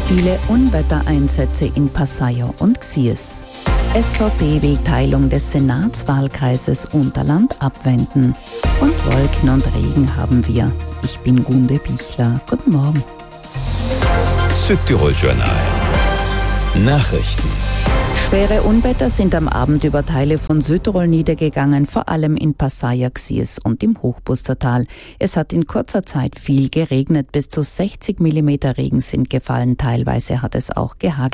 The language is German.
Viele Unwettereinsätze in Passau und Xies. SVP will Teilung des Senatswahlkreises Unterland abwenden. Und Wolken und Regen haben wir. Ich bin Gunde Bichler. Guten Morgen. Südtirol Journal. Nachrichten. Schwere Unwetter sind am Abend über Teile von Südtirol niedergegangen, vor allem in Passau, Xies und im Hochbustertal. Es hat in kurzer Zeit viel geregnet, bis zu 60 mm Regen sind gefallen, teilweise hat es auch gehagelt.